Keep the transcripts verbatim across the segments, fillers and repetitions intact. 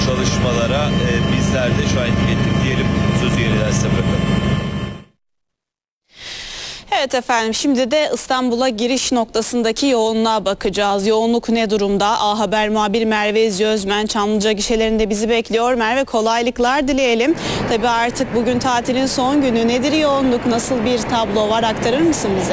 çalışmalara e, bizler de şahitlik ettik diyelim. Sözü yeniden size bırakalım. Evet efendim, şimdi de İstanbul'a giriş noktasındaki yoğunluğa bakacağız. Yoğunluk ne durumda? A Haber muhabiri Merve İzci Özmen Çamlıca gişelerinde bizi bekliyor. Merve, kolaylıklar dileyelim. Tabii artık bugün tatilin son günü. Nedir yoğunluk? Nasıl bir tablo var? Aktarır mısın bize?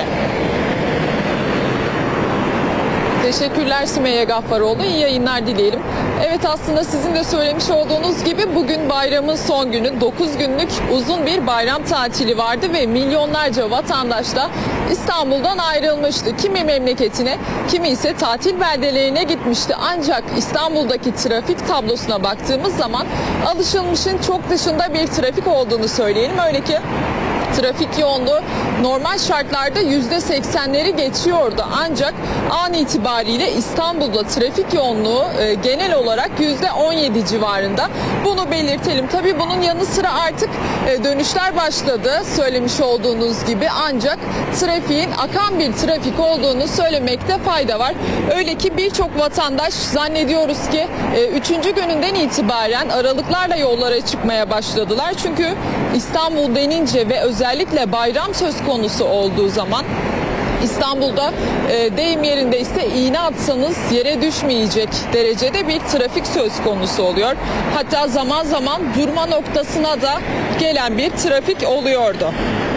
Teşekkürler Sümeyye Gaffaroğlu. İyi yayınlar dileyelim. Evet, aslında sizin de söylemiş olduğunuz gibi bugün bayramın son günü. dokuz günlük uzun bir bayram tatili vardı ve milyonlarca vatandaş da İstanbul'dan ayrılmıştı. Kimi memleketine, kimi ise tatil beldelerine gitmişti. Ancak İstanbul'daki trafik tablosuna baktığımız zaman alışılmışın çok dışında bir trafik olduğunu söyleyelim. Öyle ki trafik yoğunluğu normal şartlarda yüzde seksenleri geçiyordu. Ancak an itibariyle İstanbul'da trafik yoğunluğu e, genel olarak yüzde on yedi civarında. Bunu belirtelim. Tabii bunun yanı sıra artık e, dönüşler başladı söylemiş olduğunuz gibi. Ancak trafiğin akan bir trafik olduğunu söylemekte fayda var. Öyle ki birçok vatandaş zannediyoruz ki e, üçüncü gününden itibaren aralıklarla yollara çıkmaya başladılar. Çünkü İstanbul denince ve özellikle bayram söz konusu olduğu zaman İstanbul'da e, deyim yerinde ise iğne atsanız yere düşmeyecek derecede bir trafik söz konusu oluyor. Hatta zaman zaman durma noktasına da gelen bir trafik oluyordu.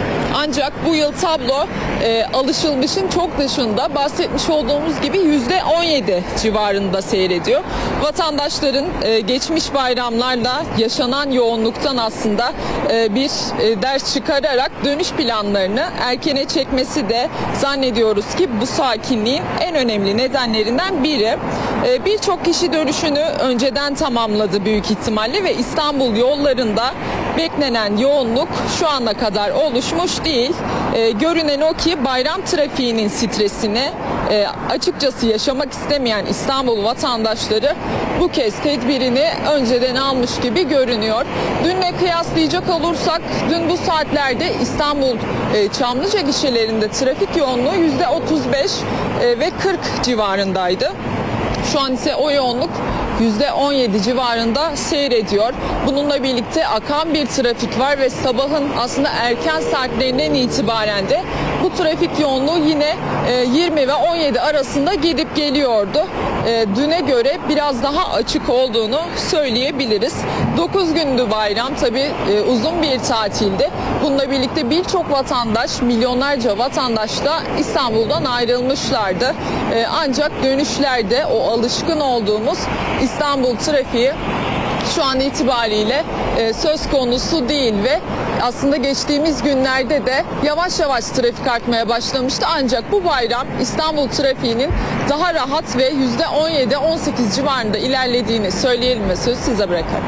Ancak bu yıl tablo e, alışılmışın çok dışında, bahsetmiş olduğumuz gibi yüzde on yedi civarında seyrediyor. Vatandaşların e, geçmiş bayramlarda yaşanan yoğunluktan aslında e, bir e, ders çıkararak dönüş planlarını erkene çekmesi de zannediyoruz ki bu sakinliğin en önemli nedenlerinden biri. E, Birçok kişi dönüşünü önceden tamamladı büyük ihtimalle ve İstanbul yollarında beklenen yoğunluk şu ana kadar oluşmuş değil. E, görünen o ki bayram trafiğinin stresini e, açıkçası yaşamak istemeyen İstanbul vatandaşları bu kez tedbirini önceden almış gibi görünüyor. Dünle kıyaslayacak olursak dün bu saatlerde İstanbul e, Çamlıca gişelerinde trafik yoğunluğu yüzde otuz beş e, ve kırk civarındaydı. Şu an ise o yoğunluk yüzde on yedi civarında seyrediyor. Bununla birlikte akan bir trafik var ve sabahın aslında erken saatlerinden itibaren de bu trafik yoğunluğu yine yirmi ve on yedi arasında gidip geliyordu. Düne göre biraz daha açık olduğunu söyleyebiliriz. dokuz gündü bayram, tabii uzun bir tatildi. Bununla birlikte birçok vatandaş, milyonlarca vatandaş da İstanbul'dan ayrılmışlardı. Ancak dönüşlerde o alışkın olduğumuz İstanbul trafiği şu an itibariyle e, söz konusu değil ve aslında geçtiğimiz günlerde de yavaş yavaş trafik artmaya başlamıştı. Ancak bu bayram İstanbul trafiğinin daha rahat ve yüzde on yedi on sekiz civarında ilerlediğini söyleyelim ve sözü size bırakalım.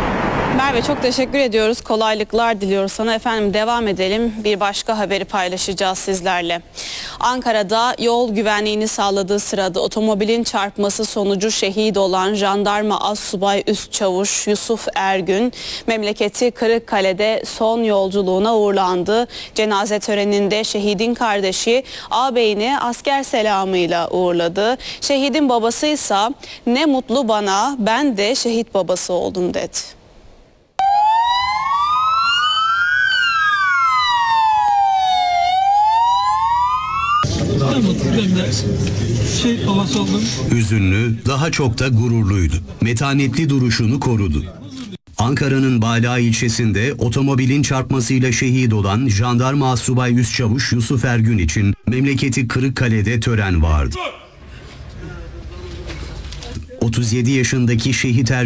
Merve, çok teşekkür ediyoruz. Kolaylıklar diliyoruz sana. Efendim, devam edelim. Bir başka haberi paylaşacağız sizlerle. Ankara'da yol güvenliğini sağladığı sırada otomobilin çarpması sonucu şehit olan jandarma Assubay Üst Çavuş Yusuf Ergün memleketi Kırıkkale'de son yolculuğuna uğurlandı. Cenaze töreninde şehidin kardeşi ağabeyini asker selamıyla uğurladı. Şehidin babasıysa "Ne mutlu bana, ben de şehit babası oldum" dedi. Şey babası oldum. Üzünlü, daha çok da gururluydu. Metanetli duruşunu korudu. Ankara'nın Bala ilçesinde otomobilin çarpmasıyla şehit olan jandarma Assubay Üst Çavuş Yusuf Ergün için memleketi Kırıkkale'de tören vardı. otuz yedi yaşındaki şehit Ergün